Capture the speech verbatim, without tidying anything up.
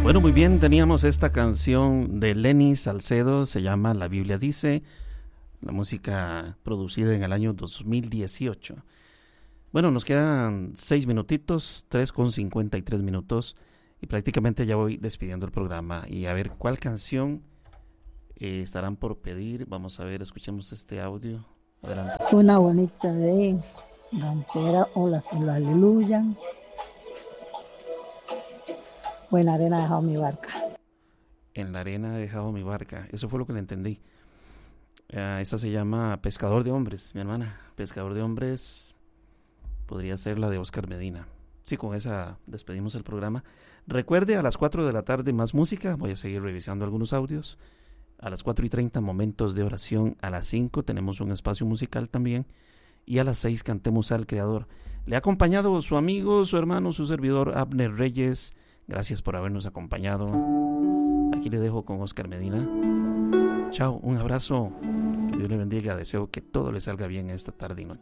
Bueno, muy bien, teníamos esta canción de Lenny Salcedo, se llama La Biblia Dice, la música producida en el año dos mil dieciocho. Bueno, nos quedan seis minutitos, tres con cincuenta y tres minutos, y prácticamente ya voy despidiendo el programa. Y a ver cuál canción eh, estarán por pedir. Vamos a ver, escuchemos este audio. Adelante. Una bonita de ranchera, Olas en la Aleluya. O en la arena he dejado mi barca. En la arena he dejado mi barca. Eso fue lo que le entendí. Uh, esa se llama Pescador de Hombres, mi hermana. Pescador de Hombres podría ser la de Oscar Medina. Sí, con esa despedimos el programa. Recuerde, a las cuatro de la tarde más música. Voy a seguir revisando algunos audios. A las cuatro y treinta momentos de oración. A las cinco tenemos un espacio musical también. Y a las seis cantemos al Creador. Le ha acompañado su amigo, su hermano, su servidor Abner Reyes. Gracias por habernos acompañado. Aquí le dejo con Oscar Medina. Chao, un abrazo. Que Dios le bendiga. Deseo que todo le salga bien esta tarde y noche.